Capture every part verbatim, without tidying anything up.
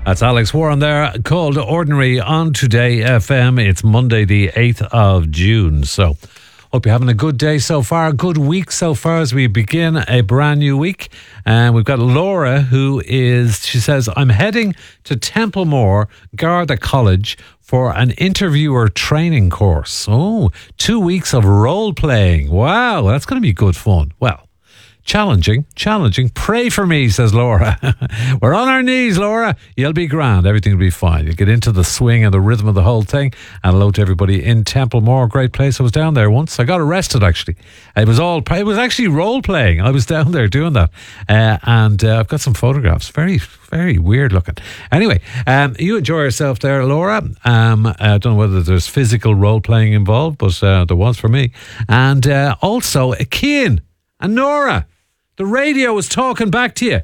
That's Alex Warren there, called Ordinary on Today F M. It's Monday the eighth of June. So, hope you're having a good day so far, a good week so far as we begin a brand new week. And we've got Laura, who is, she says, I'm heading to Templemore Garda College for an interviewer training course. Oh, two weeks of role playing. Wow, that's going to be good fun. Well, Challenging, challenging. Pray for me, says Laura. We're on our knees, Laura. You'll be grand. Everything will be fine. You get into the swing and the rhythm of the whole thing. And hello to everybody in Templemore. Great place. I was down there once. I got arrested, actually. It was all, it was actually role playing. I was down there doing that. Uh, and uh, I've got some photographs. Very, very weird looking. Anyway, um, you enjoy yourself there, Laura. Um, I don't know whether there's physical role playing involved, but uh, there was for me. And uh, also, Cian and Nora. The radio was talking back to you.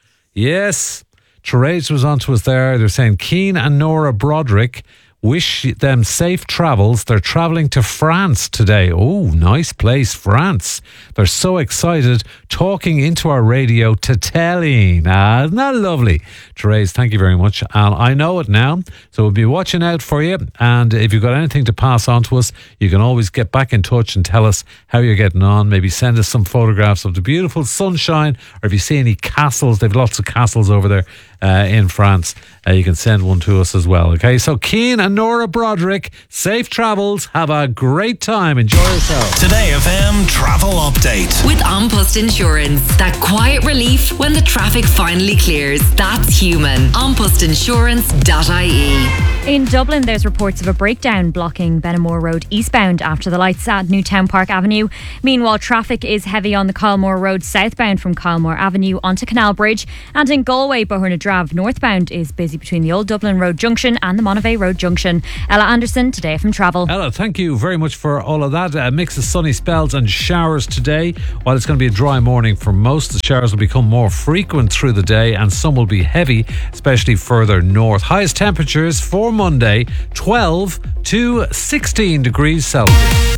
Yes. Therese was on to us there. They're saying Cian and Nora Broderick wish them safe travels. They're travelling to France today. Oh, nice place, France. They're so excited talking into our radio to telling. Ah, isn't that lovely? Therese, thank you very much. And I know it now, so we'll be watching out for you. And if you've got anything to pass on to us, you can always get back in touch and tell us how you're getting on. Maybe send us some photographs of the beautiful sunshine, or if you see any castles, they've lots of castles over there uh, in France. Uh, you can send one to us as well. Okay, so Cian and Nora Broderick, safe travels. Have a great time. Enjoy yourself. Today F M travel update with An Post Insurance. That quiet relief when the traffic finally clears. That's human. an post insurance dot I E. In Dublin, there's reports of a breakdown blocking Benamore Road eastbound after the lights at Newtown Park Avenue. Meanwhile, traffic is heavy on the Kylemore Road southbound from Kylemore Avenue onto Canal Bridge. And in Galway, Bohurna Drave northbound is busy between the Old Dublin Road Junction and the Monivea Road Junction. Ella Anderson, Today from Travel. Ella, thank you very much for all of that. A mix of sunny spells and showers today. While it's going to be a dry morning for most, the showers will become more frequent through the day and some will be heavy, especially further north. Highest temperatures for Monday, twelve to sixteen degrees Celsius.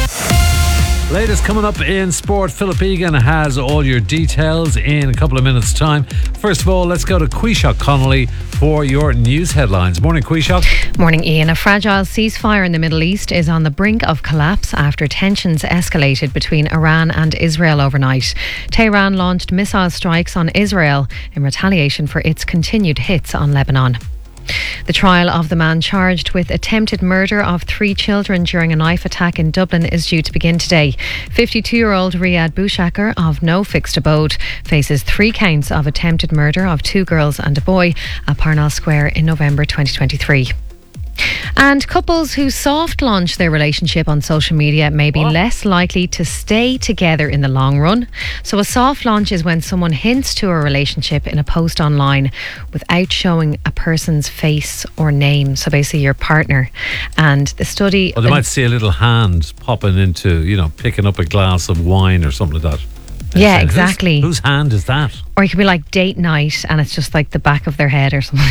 Latest coming up in sport. Philip Egan has all your details in a couple of minutes' time. First of all, let's go to Quishok Connolly for your news headlines. Morning, Quishok. Morning, Ian. A fragile ceasefire in the Middle East is on the brink of collapse after tensions escalated between Iran and Israel overnight. Tehran launched missile strikes on Israel in retaliation for its continued hits on Lebanon. The trial of the man charged with attempted murder of three children during a knife attack in Dublin is due to begin today. fifty-two-year-old Riyad Boushakar, of no fixed abode, faces three counts of attempted murder of two girls and a boy at Parnell Square in November twenty twenty-three. And couples who soft launch their relationship on social media may be what? less likely to stay together in the long run. So a soft launch is when someone hints to a relationship in a post online without showing a person's face or name. So basically your partner. And the study... Or they might see a little hand popping into, you know, picking up a glass of wine or something like that. Yeah, saying, exactly. Whose, whose hand is that? Or it could be like date night and it's just like the back of their head or something.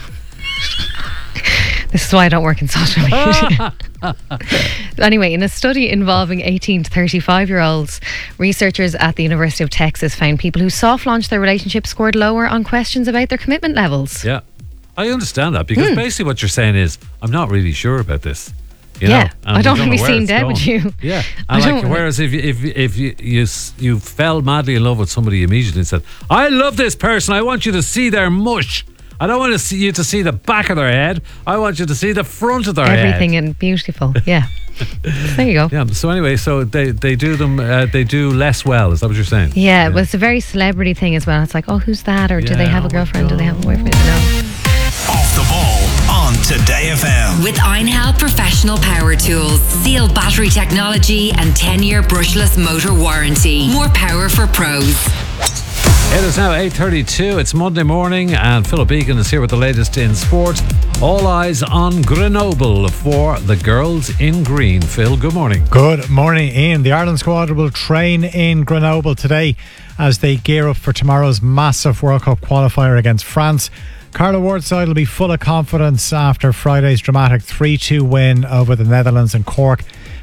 This is why I don't work in social media. Anyway, in a study involving eighteen to thirty-five year olds, researchers at the University of Texas found people who soft launched their relationship scored lower on questions about their commitment levels. Yeah, I understand that because hmm. basically what you're saying is, I'm not really sure about this. You yeah, know, I don't want to be seen dead with you. Yeah, and like, whereas if you, if if you, you you fell madly in love with somebody immediately and said, I love this person, I want you to see their mush. I don't want to see you to see the back of their head. I want you to see the front of their Everything head. Everything and beautiful. Yeah. There you go. Yeah. So anyway, so they they do them. Uh, they do less well. Is that what you're saying? Yeah. Well, it's a very celebrity thing as well. It's like, oh, who's that? Or yeah, do they have a girlfriend? Do they have a boyfriend? No. Off the ball on Today F M with Einhell Professional Power Tools, Seal battery technology, and ten-year brushless motor warranty. More power for pros. It is now eight thirty-two. It's Monday morning and Philip Egan is here with the latest in sport. All eyes on Grenoble for the girls in green. Phil, good morning. Good morning, Ian. The Ireland squad will train in Grenoble today as they gear up for tomorrow's massive World Cup qualifier against France. Carla Ward's side will be full of confidence after Friday's dramatic three two win over the Netherlands and Cork.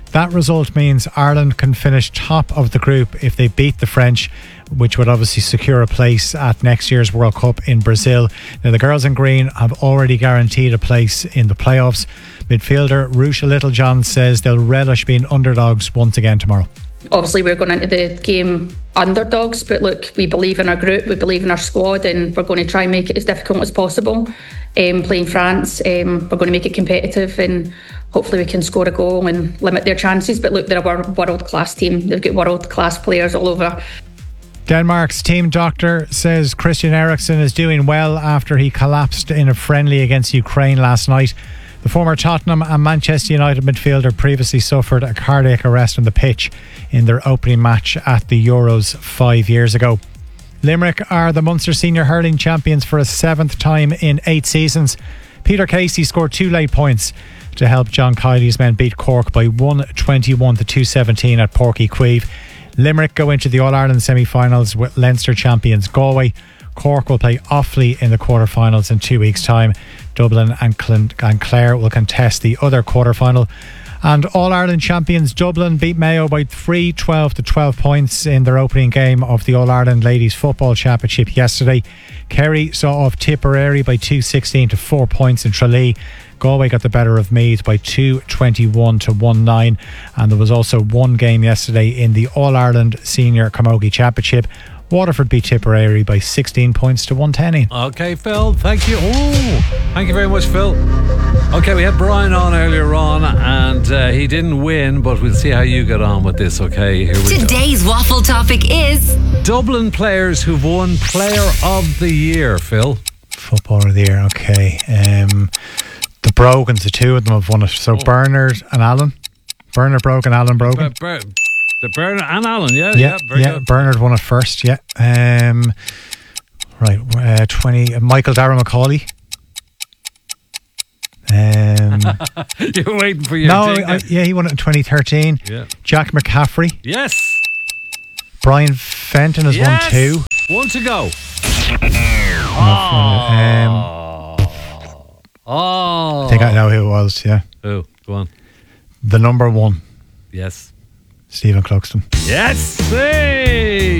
That result means Ireland can finish top of the group if they beat the French, which would obviously secure a place at next year's World Cup in Brazil. Now, the girls in green have already guaranteed a place in the playoffs. Midfielder Rusha Littlejohn says they'll relish being underdogs once again tomorrow. Obviously, we're going into the game underdogs, but look, we believe in our group, we believe in our squad, and we're going to try and make it as difficult as possible. Um, playing France, um, we're going to make it competitive, and hopefully we can score a goal and limit their chances. But look, they're a world-class team. They've got world-class players all over. Denmark's team doctor says Christian Eriksen is doing well after he collapsed in a friendly against Ukraine last night. The former Tottenham and Manchester United midfielder previously suffered a cardiac arrest on the pitch in their opening match at the Euros five years ago. Limerick are the Munster Senior Hurling champions for a seventh time in eight seasons. Peter Casey scored two late points to help John Kiley's men beat Cork by one twenty-one to two seventeen at Porky Queeve. Limerick go into the All-Ireland semi-finals with Leinster champions Galway. Cork will play Offaly in the quarter-finals in two weeks' time. Dublin and, Cl- and Clare will contest the other quarter-final. And All-Ireland champions Dublin beat Mayo by three, twelve to twelve points in their opening game of the All-Ireland Ladies Football Championship yesterday. Kerry saw off Tipperary by two sixteen to four points in Tralee. Galway got the better of Meath by two twenty-one to one nine. And there was also one game yesterday in the All-Ireland Senior Camogie Championship. Waterford beat Tipperary by sixteen points to one ten. Okay, Phil, thank you. Oh, thank you very much, Phil. Okay, we had Brian on earlier on, and uh, he didn't win, but we'll see how you get on with this, okay? Here we Today's go. waffle topic is Dublin players who've won Player of the Year, Phil. Footballer of the Year, okay. Um, the Brogans, the two of them have won it. So oh. Bernard and Allen. Bernard Brogan, Allen Brogan. Ber- Ber- the Bernard and Allen, yeah. Yeah, yeah, yeah Bernard won it first, yeah. Um, right, uh, twenty. Uh, Michael Darragh Macaulay. Um, You're waiting for your no, I, yeah, he won it in twenty thirteen. Yeah. Jack McCaffrey. Yes. Brian Fenton has yes. won two. One to go. Oh. Um, oh. I think I know who it was, yeah. Who? Go on. The number one. Yes. Stephen Cluxton. Yes. Hey.